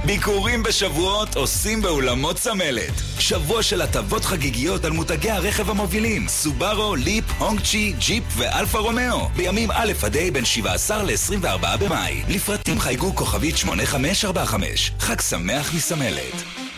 ביקורים בשבועות עושים באולמות סמלת. שבוע של הטבות חגיגיות על מותגי הרכב המובילים סובארו, ליפ, הונגצ'י, ג'יפ ואלפה רומאו. בימים א' עד ה' בין 17 ל-24 במאי. לפרטים חייגו כוכבית 8545. חג שמח מסמלת.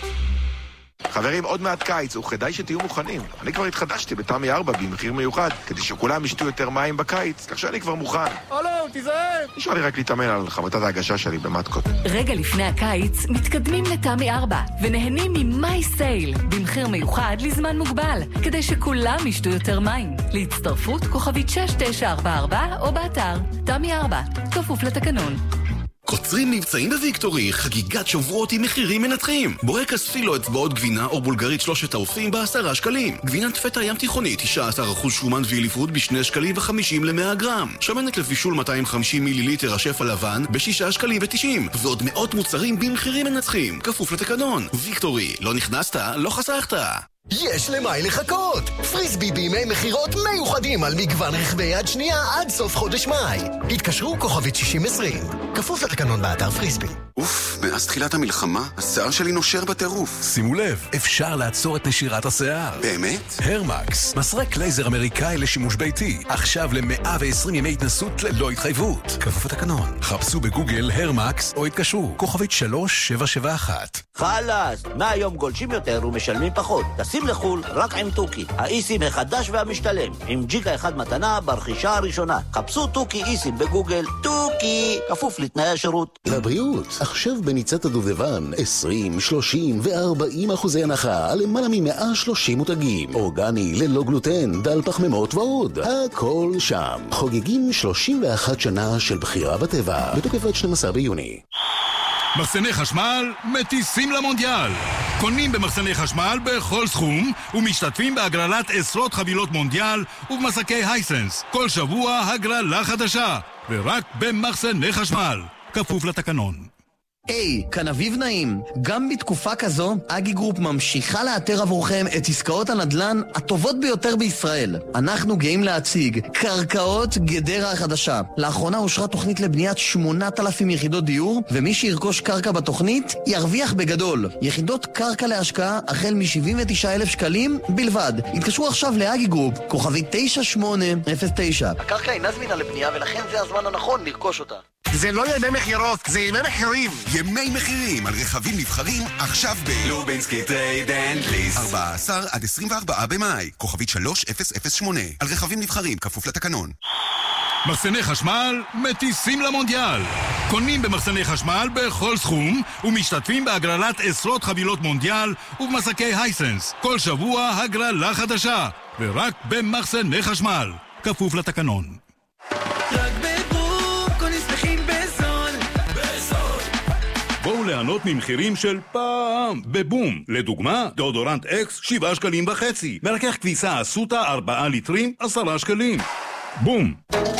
חברים, עוד מעט קיץ, וכדאי שתהיו מוכנים. אני כבר התחדשתי בתמי 4 במחיר מיוחד, כדי שכולם ישתו יותר מים בקיץ, כך שאני כבר מוכן. תיזהר! נשאר לי רק להתאמן על חבטת ההגשה שלי במתקות. רגע לפני הקיץ, מתקדמים לתמי 4, ונהנים ממאי סייל, במחיר מיוחד לזמן מוגבל, כדי שכולם ישתו יותר מים. להצטרפות כוכבית 6944 או באתר. תמי 4, כפוף לתקנון. קוצרים מבצעים בוויקטורי, חגיגת שבועות עם מחירים מנתחים. בורקס פילו אצבעות גבינה או בולגרית 3 האופים ב10 שקלים. גבינת פטה ים תיכונית 19% שומן ואיליפות ב2 שקלים ו50 ל-100 גרם. שמנת לבישול 250 מיליליטר השף הלבן ב6 שקלים ו90. ועוד מאות מוצרים במחירים מנצחים. כפוף לתקנון. ויקטורי, לא נכנסת, לא חסכת. יש למאי לחכות! פריסבי בימי מחירות מיוחדים על מגוון רכבי יד שנייה עד סוף חודש מאי. התקשרו כוכבית 6020. כפוף לתקנון באתר פריסבי. אוף, מאז תחילת המלחמה, השיער שלי נושר בטירוף. שימו לב, אפשר לעצור את נשירת השיער. באמת? הרמקס, מסרק לייזר אמריקאי לשימוש ביתי. עכשיו ל120 ימי התנסות ללא התחייבות. כפוף לתקנון. חפשו בגוגל הרמקס או התקשרו. כוכבית 3771. חלאס, מהיום גולשים יותר ומשלמים פחות. טסים לחול רק עם טוקי. האיסים החדש והמשתלם. עם ג'יגה אחד מתנה ברכישה הראשונה. חפשו טוקי איסים בגוגל. טוקי! כפוף לתנאי השירות. לבריאות. עכשיו בניצת הדובדבן 20, 30 ו-40% הנחה על למעלה מ-130 מותגים. אורגני, ללא גלוטן, דל פחמימות ועוד. הכל שם. חוגגים 31 שנה של בחירה בטבע. בתוקף עד 12 ביוני. מחסני חשמל מטיסים למונדיאל. קונים במחסני חשמל בכל סכום ומשתתפים בהגרלת עשרות חבילות מונדיאל ובמסקי הייסנס. כל שבוע הגרלה חדשה, ורק במחסני חשמל. כפוף לתקנון. היי, כאן אביב נעים. גם בתקופה כזו, אגי גרופ ממשיכה לאתר עבורכם את עסקאות הנדל"ן הטובות ביותר בישראל. אנחנו גאים להציג קרקעות גדרה החדשה. לאחרונה אושרה תוכנית לבניית 8,000 יחידות דיור, ומי שירכוש קרקע בתוכנית ירוויח בגדול. יחידות קרקע להשקעה החל מ-79,000 שקלים בלבד. התקשרו עכשיו לאגי גרופ, כוכבית 9809. הקרקע אינה זמינה לבנייה, ולכן זה הזמן הנכון לרכוש אותה. זה לא ימי מחירות, זה ימי מחירים. ימי מחירים על רכבים נבחרים עכשיו לובינסקי טרייד אנד ליס. 14 עד 24 במאי. כוכבית 3008. על רכבים נבחרים, כפוף לתקנון. מחסני חשמל מטיסים למונדיאל. קונים במחסני חשמל בכל סכום ומשתתפים בהגרלת עשרות חבילות מונדיאל ובמסקי הייסנס. כל שבוע הגרלה חדשה, ורק במחסני חשמל. כפוף לתקנון. בואו ליהנות ממחירים של פעם בבום. לדוגמה, דאודורנט אקס 7 שקלים וחצי. מרכך כביסה אסותא 4 ליטרים 10 שקלים. בום.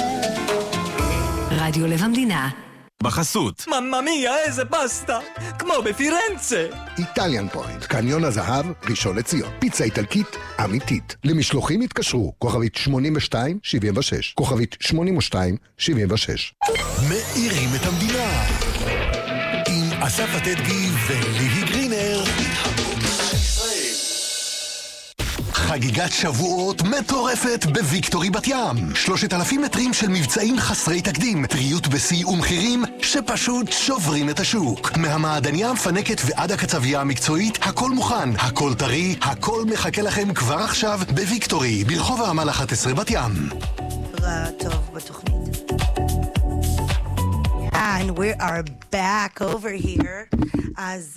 רדיו לב המדינה. בחסות. מממיה, איזה פסטה! כמו בפירנצה! איטליאן פוינט, קניון הזהב, ראשון לציון. פיצה איטלקית אמיתית. למשלוחים התקשרו, כוכבית 8276. כוכבית 8276. מאירים את המדינה. עם אסף עתדגי וליהי גרינר. חגיגת שבועות מטורפת בוויקטורי בת ים. 3,000 מטרים של מבצעים חסרי תקדים, טריות בשיא ומחירים שפשוט שוברים את השוק. מהמעדניה המפנקת ועד הקצבייה המקצועית, הכל מוכן, הכל טרי, הכל מחכה לכם כבר עכשיו בוויקטורי, ברחוב העמל 11 בת ים. טוב בתוכנית. And we are back over here. אז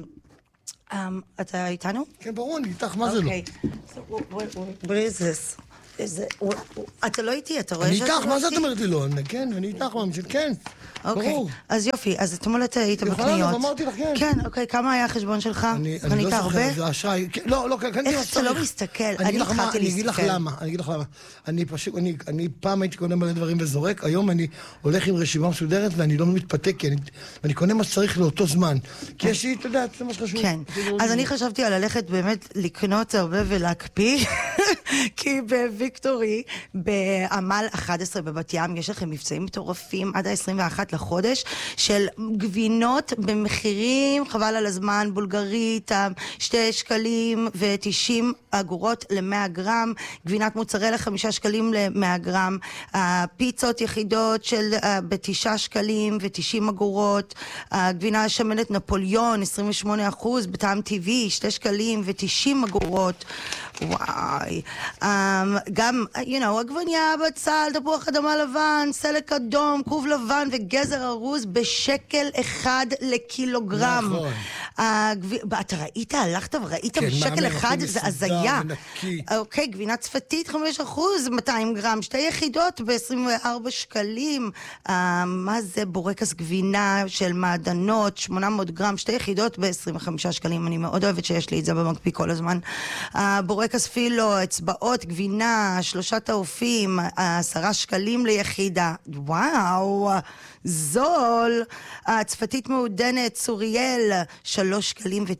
אתה איתנו? כן, ברור, אני איתך, מה זה לא? What is this? אתה לא איתי, אתה רואה אני איתך, מה זה את אומרת לי לא? כן, אני איתך, כן. ברור. אז יופי, אז אתמול אתה היית בקניות. אמרתי לך, כן. כן, אוקיי, כמה היה החשבון שלך? קנית הרבה? זה אשראי. לא, קניתי איך אתה לא מסתכל? אני התחלתי להסתכל. אני אגיד לך למה. אני פשוט, אני פעם הייתי קונה מלא דברים וזורק, היום אני הולך עם רשימה מסודרת ואני לא מתפתק, כי אני קונה מה שצריך לאותו זמן. כי יש לי, אתה יודע, זה מה שחשוב. כן, אז אני חשבתי על ללכת באמת לקנות הרבה ולהקפיא, כי בוויקטורי, בעמל 11 בבת ים, יש לכם מבצעים מטורפים עד ה-21 לחודש, של גבינות במחירים, חבל על הזמן, בולגרית, 2 שקלים ו90 אגורות ל-100 גרם, גבינת מוצרלה 5 שקלים ל-100 גרם, פיצות יחידות של ב9 שקלים ו90 אגורות, גבינה שמנת נפוליון 28% בטעם טבעי 2 שקלים ו90 אגורות. וואי, גם, עגבניה, בצל, תפוח אדמה לבן, סלק אדום, כרוב לבן וגזר ארוז בשקל 1 לקילוגרם. נכון. אתה ראית, הלכת וראית בשקל 1, זה הזיה. אוקיי, גבינה צפתית 5%, 200 גרם, 2 יחידות ב-24 שקלים. מה זה בורקס גבינה של מעדנות, 800 גרם, 2 יחידות ב-25 שקלים. אני מאוד אוהבת שיש לי את זה במקפיא כל הזמן. בורקס פילו, אצבעות, גבינה, 3 תאופים, 10 שקלים ליחידה. וואו, זול. צפתית מעודנת, צוריאל, 3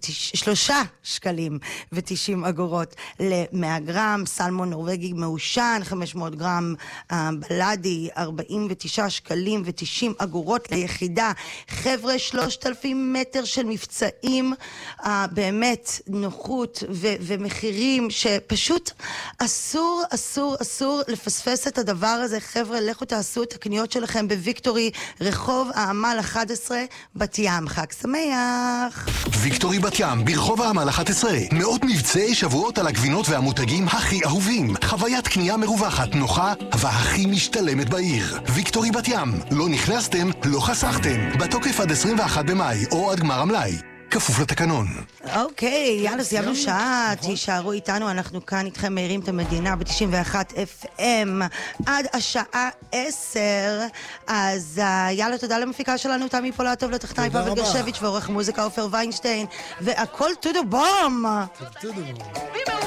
שקלים ו90 אגורות ל-100 גרם, סלמון נורווגי מעושן, 500 גרם, בלדי, 49 שקלים ו90 אגורות ליחידה. חבר'ה, 3,000 מטר של מבצעים, באמת נוחות ומחירים שפשוט אסור לפספס את הדבר הזה. חבר'ה, לכו תעשו את הקניות שלכם בוויקטורי, רחוב העמל 11 בת ים. חג שמח. ויקטורי בת ים, ברחוב העמל 11. מאות מבצעי שבועות על הגבינות והמותגים הכי אהובים. חוויית קנייה מרווחת, נוחה והכי משתלמת בעיר. ויקטורי בת ים, לא נכנסתם, לא חסכתם. בתוקף עד 21 במאי או עד גמר המלאי. כפוף לתקנון. אוקיי, יאללה, סיימנו שעה, תישארו איתנו, אנחנו כאן איתכם מהירים את המדינה ב-91 FM עד השעה 10. אז יאללה, תודה למפיקה שלנו, תמי פולטוב, לטכנאי פאבל גרשביץ' ועורך מוזיקה עופר ויינשטיין, והכל to the bomb.